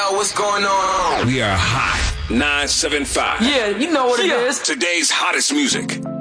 What's going on? We are hot. 975. Yeah, you know what it is. Today's hottest music.